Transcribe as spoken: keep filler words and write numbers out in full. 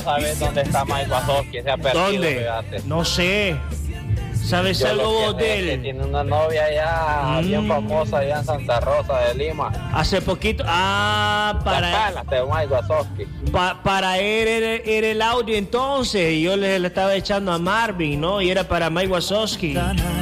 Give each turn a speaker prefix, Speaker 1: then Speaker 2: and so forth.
Speaker 1: sabes dónde está Mike Wazowski, se ha perdido.
Speaker 2: ¿Dónde?
Speaker 1: Fíjate.
Speaker 2: No sé. ¿Sabes
Speaker 1: Yo
Speaker 2: algo
Speaker 1: lo que
Speaker 2: vos
Speaker 1: sé
Speaker 2: de
Speaker 1: es que
Speaker 2: él?
Speaker 1: tiene una novia allá
Speaker 2: Mm.
Speaker 1: bien famosa allá en Santa Rosa de Lima.
Speaker 2: Hace poquito. Ah, para,
Speaker 1: Para de Mike Wazowski.
Speaker 2: pa- para él era, era el audio entonces. Y yo le, le estaba echando a Marvin, ¿no? Y era para Mike Wazowski.